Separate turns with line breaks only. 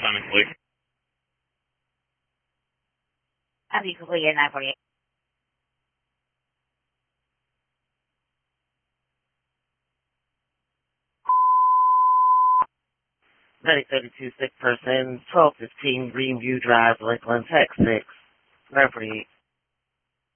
electronically.
Have you completed 948?
Medic 32, sick person, 1215 Greenview Drive, Lakeland, Texas 6. 948.